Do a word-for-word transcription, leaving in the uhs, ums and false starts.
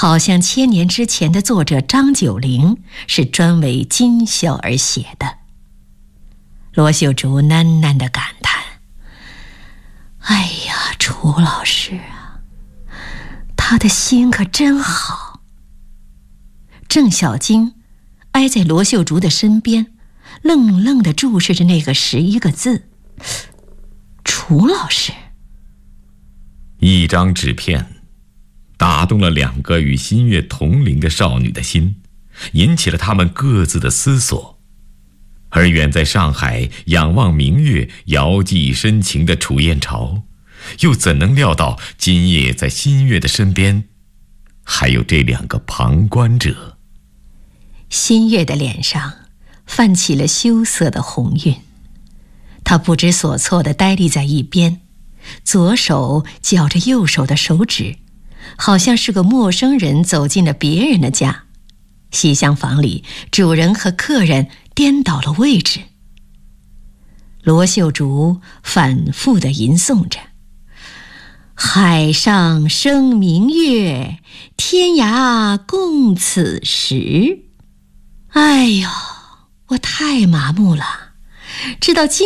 好像千年之前的作者张九龄是专为今宵而写的。罗秀竹喃喃地感叹：哎呀，楚老师啊，他的心可真好。郑小晶挨在罗秀竹的身边，愣愣地注视着那个十一个字。楚老师。 一张纸片打动了两个与新月同龄的少女的心，引起了她们各自的思索。而远在上海仰望明月遥寄深情的楚燕朝，又怎能料到今夜在新月的身边还有这两个旁观者？ 新月的脸上泛起了羞涩的红晕，她不知所措地呆立在一边，左手绞着右手的手指，好像是个陌生人走进了别人的家。西厢房里，主人和客人颠倒了位置。罗秀竹反复地吟诵着：海上生明月，天涯共此时。哎呦，我太麻木了，直到今